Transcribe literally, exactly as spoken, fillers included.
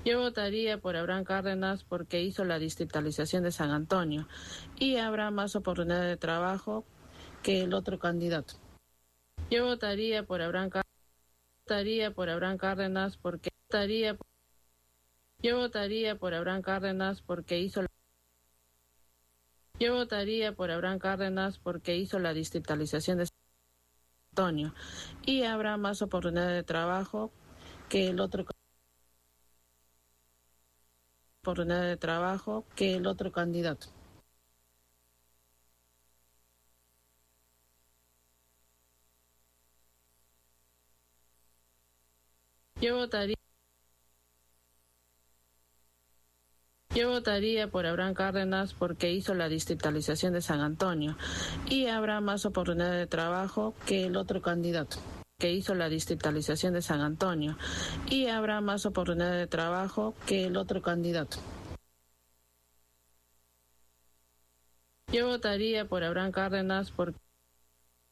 Yo votaría por Abraham Cárdenas porque hizo la digitalización de San Antonio y habrá más oportunidades de trabajo que el otro candidato. Yo votaría por Abraham Cárdenas, votaría por Abraham Cárdenas porque votaría, yo votaría por Abraham Cárdenas porque hizo la, yo votaría por Abraham Cárdenas porque hizo la digitalización de San Antonio y habrá más oportunidades de trabajo que el otro oportunidades de trabajo que el otro candidato. Yo votaría Yo votaría por Abraham Cárdenas porque hizo la digitalización de San Antonio y habrá más oportunidades de trabajo que el otro candidato que hizo la digitalización de San Antonio y habrá más oportunidades de trabajo que el otro candidato. Yo votaría por Abraham Cárdenas porque